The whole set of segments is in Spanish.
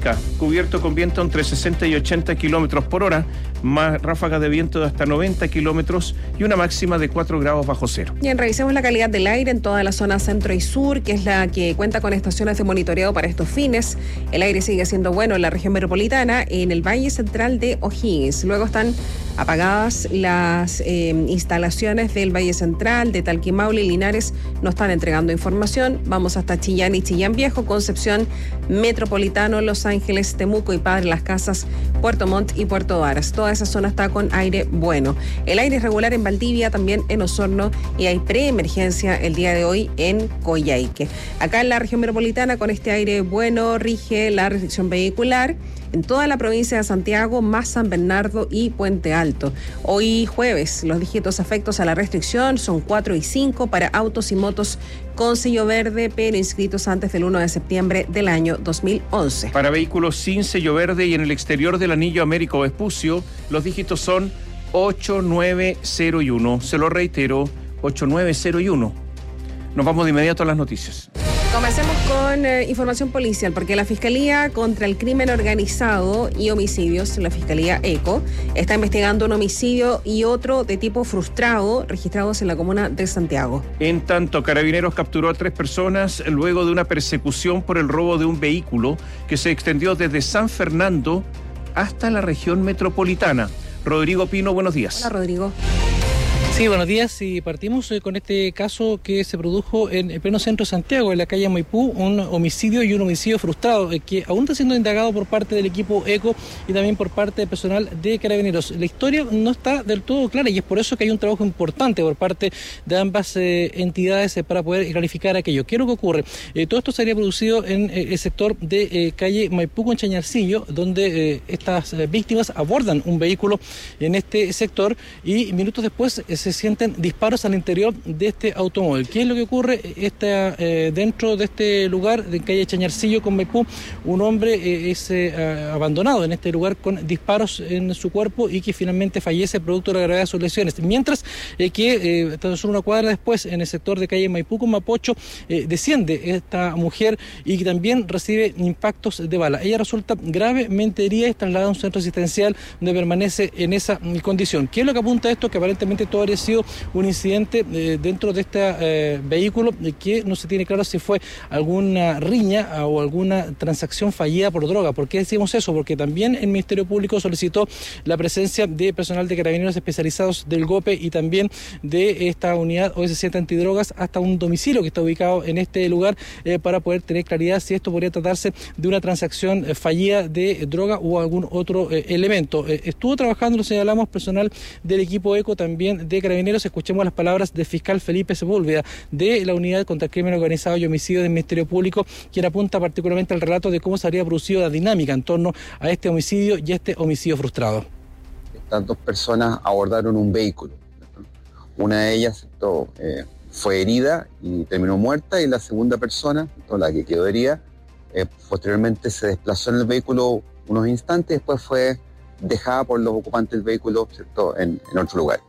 Arica, cubierto con viento entre 60 y 80 kilómetros por hora, más ráfagas de viento de hasta 90 kilómetros y una máxima de 4 grados bajo cero. Bien, revisemos la calidad del aire en toda la zona centro y sur, que es la que cuenta con estaciones de monitoreo para estos fines. El aire sigue siendo bueno en la región metropolitana, en el Valle Central de O'Higgins. Luego están apagadas las instalaciones del Valle Central, de Talquimaule y Linares, no están entregando información. Vamos hasta Chillán y Chillán Viejo, Concepción, Metropolitano, Los Ángeles, Temuco y Padre Las Casas, Puerto Montt y Puerto Varas. Toda esa zona está con aire bueno. El aire es regular en Valdivia, también en Osorno, y hay preemergencia el día de hoy en Coyhaique. Acá en la región metropolitana, con este aire bueno, rige la restricción vehicular en toda la provincia de Santiago, más San Bernardo y Puente Alto. Hoy jueves, los dígitos afectos a la restricción son 4 y 5 para autos y motos con sello verde, pero inscritos antes del 1 de septiembre del año 2011. Para vehículos sin sello verde y en el exterior del anillo Américo Vespucio, los dígitos son 8901. Se lo reitero, 8901. Nos vamos de inmediato a las noticias. Comencemos con información policial, porque la Fiscalía contra el Crimen Organizado y Homicidios, la Fiscalía ECO, está investigando un homicidio y otro de tipo frustrado registrados en la comuna de Santiago. En tanto, Carabineros capturó a 3 personas luego de una persecución por el robo de un vehículo que se extendió desde San Fernando hasta la región metropolitana. Rodrigo Pino, buenos días. Hola, Rodrigo. Sí, buenos días, y partimos con este caso que se produjo en el pleno centro de Santiago, en la calle Maipú, un homicidio y un homicidio frustrado que aún está siendo indagado por parte del equipo ECO y también por parte del personal de Carabineros. La historia no está del todo clara y es por eso que hay un trabajo importante por parte de ambas entidades para poder clarificar aquello. ¿Qué es lo que ocurre? Todo esto se habría producido en el sector de calle Maipú con Chañarcillo, donde estas víctimas abordan un vehículo en este sector y minutos después se sienten disparos al interior de este automóvil. ¿Qué es lo que ocurre? Dentro de este lugar, de calle Chañarcillo con Maipú, un hombre es abandonado en este lugar con disparos en su cuerpo y que finalmente fallece producto de la gravedad de sus lesiones. Mientras que tan solo una cuadra después, en el sector de calle Maipú con Mapocho, desciende esta mujer y que también recibe impactos de bala. Ella resulta gravemente herida y es trasladada a un centro asistencial donde permanece en esa condición. ¿Qué es lo que apunta a esto? Que aparentemente todo habría sido un incidente dentro de este vehículo que no se tiene claro si fue alguna riña o alguna transacción fallida por droga. ¿Por qué decimos eso? Porque también el Ministerio Público solicitó la presencia de personal de Carabineros especializados del GOPE y también de esta unidad OS7 antidrogas hasta un domicilio que está ubicado en este lugar para poder tener claridad si esto podría tratarse de una transacción fallida de droga o algún otro elemento. Estuvo trabajando, lo señalamos, personal del equipo ECO, también de Carabineros. Escuchemos las palabras del fiscal Felipe Sepúlveda de la Unidad contra el Crimen Organizado y Homicidio del Ministerio Público, quien apunta particularmente al relato de cómo se habría producido la dinámica en torno a este homicidio y a este homicidio frustrado. Estas 2 personas abordaron un vehículo. Una de ellas fue herida y terminó muerta, y la segunda persona, la que quedó herida, posteriormente se desplazó en el vehículo unos instantes, después fue dejada por los ocupantes del vehículo, ¿cierto?, en otro lugar.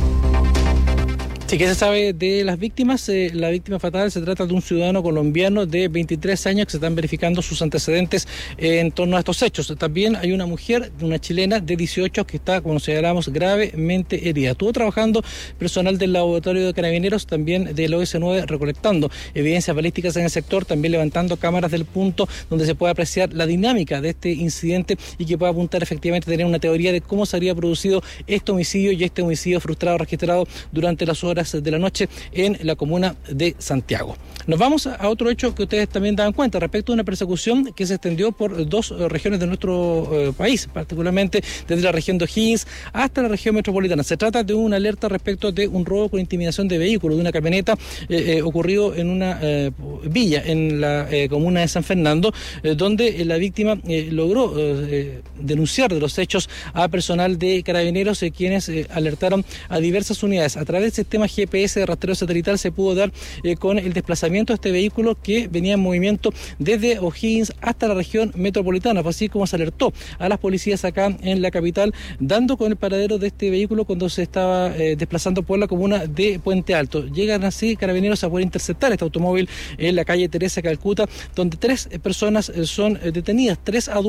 Sí, ¿qué se sabe de las víctimas? La víctima fatal se trata de un ciudadano colombiano de 23 años que se están verificando sus antecedentes en torno a estos hechos. También hay una mujer, una chilena de 18 que está, como señalamos, gravemente herida. Estuvo trabajando personal del laboratorio de Carabineros, también del OS9, recolectando evidencias balísticas en el sector, también levantando cámaras del punto donde se puede apreciar la dinámica de este incidente y que pueda apuntar efectivamente a tener una teoría de cómo se habría producido este homicidio y este homicidio frustrado registrado durante las horas de la noche en la comuna de Santiago. Nos vamos a otro hecho que ustedes también dan cuenta respecto a una persecución que se extendió por 2 regiones de nuestro país, particularmente desde la región de O'Higgins hasta la región metropolitana. Se trata de una alerta respecto de un robo con intimidación de vehículo de una camioneta ocurrido en una villa en la comuna de San Fernando, donde la víctima logró denunciar de los hechos a personal de Carabineros, quienes alertaron a diversas unidades. A través del sistema GPS de rastreo satelital se pudo dar con el desplazamiento de este vehículo que venía en movimiento desde O'Higgins hasta la región metropolitana. Fue así como se alertó a las policías acá en la capital, dando con el paradero de este vehículo cuando se estaba desplazando por la comuna de Puente Alto. Llegan así Carabineros a poder interceptar este automóvil en la calle Teresa Calcuta, donde 3 personas son detenidas, 3 adultos